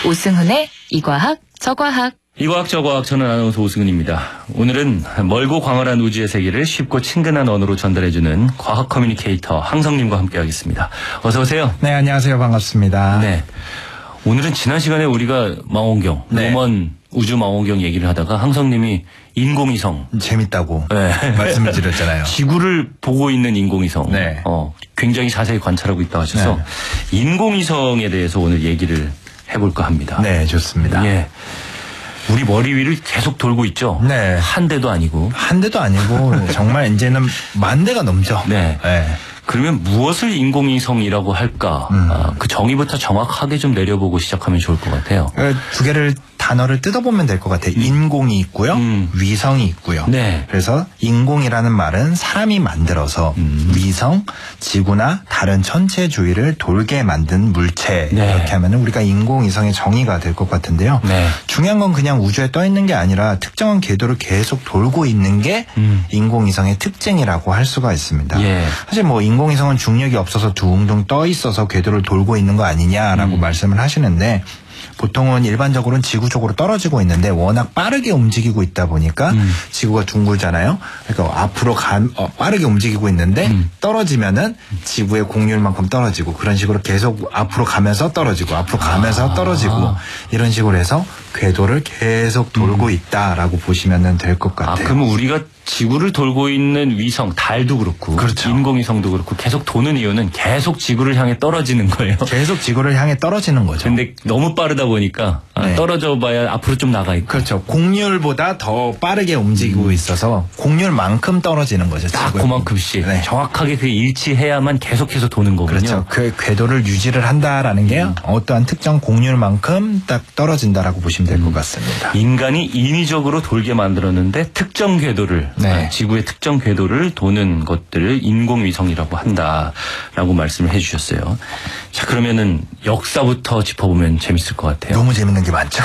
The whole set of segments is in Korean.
오승훈의 이과학 저과학. 이과학 저과학, 저는 아나운서 오승훈입니다. 오늘은 멀고 광활한 우주의 세계를 쉽고 친근한 언어로 전달해주는 과학 커뮤니케이터 항성님과 함께하겠습니다. 어서 오세요. 네, 안녕하세요. 반갑습니다. 네, 오늘은 지난 시간에 우리가 망원경, 로먼 우주 망원경 얘기를 하다가 항성님이 인공위성 재밌다고 네. 말씀을 드렸잖아요. 지구를 보고 있는 인공위성, 네. 굉장히 자세히 관찰하고 있다고 하셔서 인공위성에 대해서 오늘 얘기를 해볼까 합니다. 네, 좋습니다. 예. 우리 머리 위를 계속 돌고 있죠. 네. 한 대도 아니고. 한 대도 아니고 정말 이제는 만 대가 넘죠. 네. 네. 그러면 무엇을 인공위성이라고 할까? 그 정의부터 정확하게 좀 내려보고 시작하면 좋을 것 같아요. 두 개를 단어를 뜯어보면 될 것 같아요. 인공이 있고요. 위성이 있고요. 네. 그래서 인공이라는 말은 사람이 만들어서 위성, 지구나 다른 천체 주위를 돌게 만든 물체. 네. 이렇게 하면 우리가 인공위성의 정의가 될 것 같은데요. 네. 중요한 건 그냥 우주에 떠 있는 게 아니라 특정한 궤도를 계속 돌고 있는 게 인공위성의 특징이라고 할 수가 있습니다. 예. 사실 뭐 인공위성은 중력이 없어서 둥둥 떠 있어서 궤도를 돌고 있는 거 아니냐라고 말씀을 하시는데, 보통은 일반적으로는 지구 쪽으로 떨어지고 있는데 워낙 빠르게 움직이고 있다 보니까 지구가 둥글잖아요. 그러니까 앞으로 빠르게 움직이고 있는데 떨어지면은 지구의 곡률만큼 떨어지고, 그런 식으로 계속 앞으로 가면서 떨어지고 앞으로 가면서 떨어지고, 이런 식으로 해서 궤도를 계속 돌고 있다라고 보시면 될 것 같아요. 그러면 우리가 지구를 돌고 있는 위성, 달도 그렇고, 그렇죠. 인공위성도 그렇고 계속 도는 이유는 계속 지구를 향해 떨어지는 거예요. 계속 지구를 향해 떨어지는 거죠. 근데 너무 빠르다 보니까 떨어져 봐야 앞으로 좀 나가 있고. 그렇죠. 곡률보다 더 빠르게 움직이고 있어서 곡률만큼 떨어지는 거죠. 딱 지구에. 그만큼씩 정확하게 그 일치해야만 계속해서 도는 거군요. 그렇죠. 그 궤도를 유지를 한다라는 게 어떠한 특정 곡률만큼 딱 떨어진다라고 보시면 될 것 같습니다. 인간이 인위적으로 돌게 만들었는데 특정 궤도를, 지구의 특정 궤도를 도는 것들을 인공위성이라고 한다라고 말씀을 해주셨어요. 자, 그러면은 역사부터 짚어보면 재밌을 것 같아요. 너무 재밌는 게 많죠.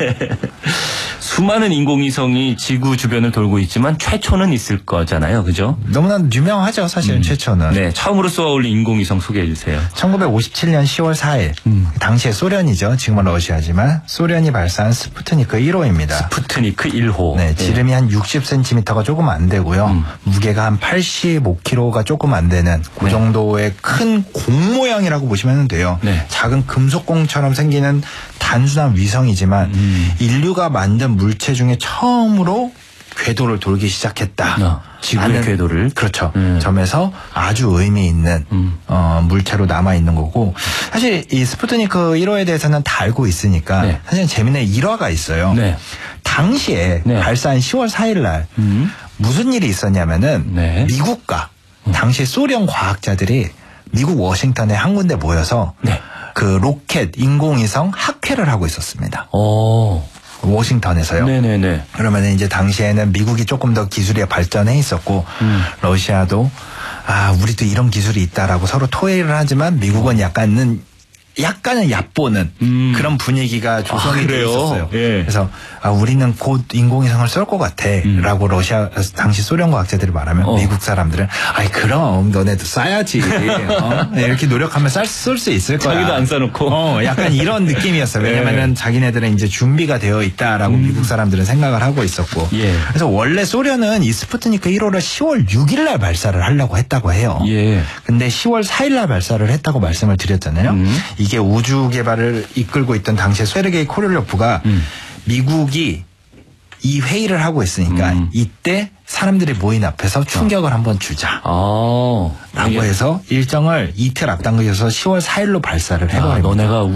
수많은 인공위성이 지구 주변을 돌고 있지만 최초는 있을 거잖아요. 그죠? 너무나 유명하죠. 사실 최초는. 네, 처음으로 쏘아 올린 인공위성 소개해 주세요. 1957년 10월 4일. 당시에 소련이죠. 지금은 러시아지만 소련이 발사한 스푸트니크 1호입니다. 스푸트니크 1호. 네, 지름이 한 60cm가 조금 안 되고요. 무게가 한 85kg가 조금 안 되는 그 정도의 큰 공 모양이라고 보시면 돼요. 작은 금속공처럼 생기는 단순한 위성이지만 인류가 만든 물체 중에 처음으로 궤도를 돌기 시작했다. 지구의 궤도를. 그렇죠. 점에서 아주 의미 있는 물체로 남아있는 거고, 사실 이 스푸트니크 1호에 대해서는 다 알고 있으니까 사실 재미있는 일화가 있어요. 당시에 발사한 10월 4일 날 무슨 일이 있었냐면은 미국과 당시 소련 과학자들이 미국 워싱턴에 한 군데 모여서 그 로켓 인공위성 학회를 하고 있었습니다. 워싱턴에서요. 네네네. 그러면 이제 당시에는 미국이 조금 더 기술이 발전해 있었고 러시아도 우리도 이런 기술이 있다라고 서로 토의를 하지만 미국은 약간은 얕보는 그런 분위기가 조성이 되어 있었어요. 그래서 우리는 곧 인공위성을 쏠 것 같아 라고 러시아 당시 소련 과학자들이 말하면 미국 사람들은 그럼 너네도 쏴야지 이렇게 노력하면 쏠 수 있을 거야. 자기도 안 쏴놓고 약간 이런 느낌이었어요. 왜냐면은 자기네들은 이제 준비가 되어 있다라고 미국 사람들은 생각을 하고 있었고, 그래서 원래 소련은 이 스푸트니크 1호를 10월 6일 날 발사를 하려고 했다고 해요. 근데 10월 4일 날 발사를 했다고 말씀을 드렸잖아요. 이게 우주 개발을 이끌고 있던 당시에 세르게이 코릴로프가 미국이 이 회의를 하고 있으니까 이때 사람들이 모인 앞에서 충격을 한번 주자 라고 해서 일정을 이틀 앞당겨서 10월 4일로 발사를 해버립니다. 너네가